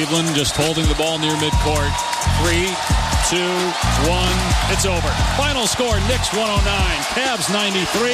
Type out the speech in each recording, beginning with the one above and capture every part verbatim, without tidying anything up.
Cleveland just holding the ball near midcourt. Three, two, one. It's over. Final score, Knicks one oh nine, Cavs ninety-three.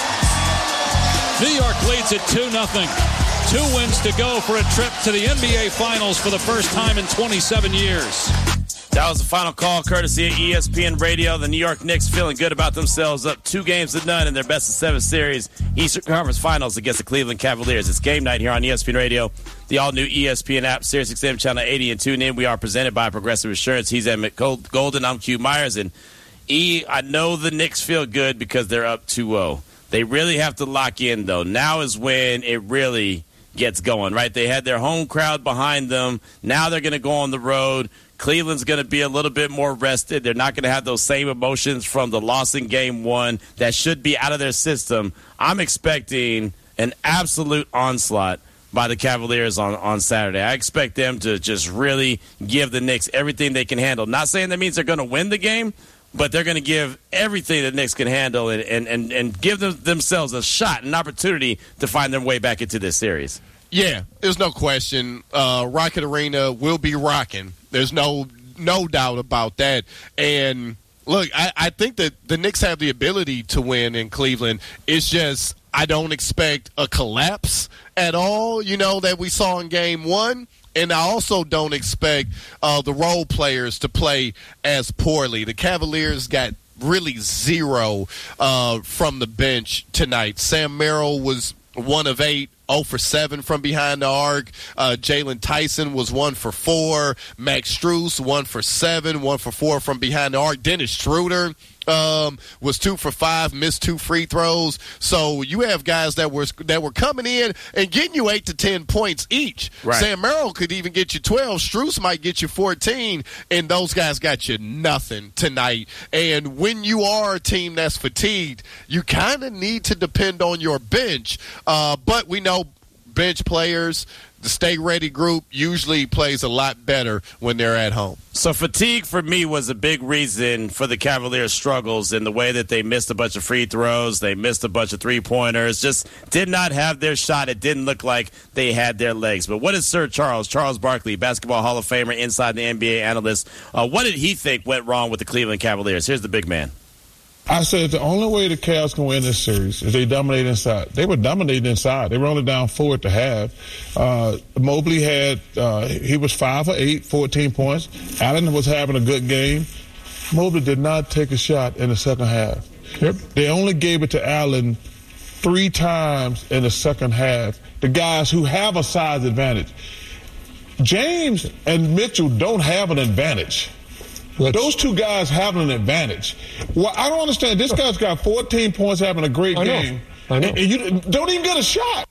New York leads at two nothing. Two wins to go for a trip to the N B A Finals for the first time in twenty-seven years. That was the final call, courtesy of E S P N Radio. The New York Knicks feeling good about themselves, up two games to none in their best of seven series. Eastern Conference Finals against the Cleveland Cavaliers. It's game night here on E S P N Radio, the all-new E S P N app, Sirius X M Channel eighty, and tune in. We are presented by Progressive Insurance. He's Emmett Golden. I'm Q Myers. And E, I know the Knicks feel good because they're up two oh. They really have to lock in, though. Now is when it really gets going, right? They had their home crowd behind them. Now they're going to go on the road. Cleveland's going to be a little bit more rested. They're not going to have those same emotions from the loss in game one that should be out of their system. I'm expecting an absolute onslaught by the Cavaliers on, on Saturday. I expect them to just really give the Knicks everything they can handle. Not saying that means they're going to win the game, but they're going to give everything the Knicks can handle and, and, and, and give them, themselves a shot, an opportunity to find their way back into this series. Yeah, there's no question. Uh, Rocket Arena will be rocking. There's no no doubt about that. And, look, I, I think that the Knicks have the ability to win in Cleveland. It's just I don't expect a collapse at all, you know, that we saw in game one. And I also don't expect uh, the role players to play as poorly. The Cavaliers got really zero uh, from the bench tonight. Sam Merrill was one of eight. oh for seven from behind the arc. Uh, Jalen Tyson was one for four. Max Strus, one for seven, one for four from behind the arc. Dennis Schroeder um, was two for five, missed two free throws. So you have guys that were that were coming in and getting you eight to ten points each. Right. Sam Merrill could even get you twelve. Strus might get you fourteen, and those guys got you nothing tonight. And when you are a team that's fatigued, you kind of need to depend on your bench. Uh, but we know bench players, the stay ready group usually plays a lot better when they're at home. So fatigue for me was a big reason for the Cavaliers' struggles in the way that they missed a bunch of free throws, they missed a bunch of three-pointers, just did not have their shot. It didn't look like they had their legs. But what is Sir Charles, Charles Barkley, Basketball Hall of Famer, inside the N B A analyst, uh, what did he think went wrong with the Cleveland Cavaliers? Here's the big man. I said the only way the Cavs can win this series is they dominate inside. They were dominating inside. They were only down four at the half. Uh, Mobley had, uh, he was five for eight, fourteen points. Allen was having a good game. Mobley did not take a shot in the second half. Yep. They only gave it to Allen three times in the second half. The guys who have a size advantage. James and Mitchell don't have an advantage. Those two guys have an advantage. Well, I don't understand. This guy's got fourteen points, having a great I know. game. I know. And, and you don't even get a shot.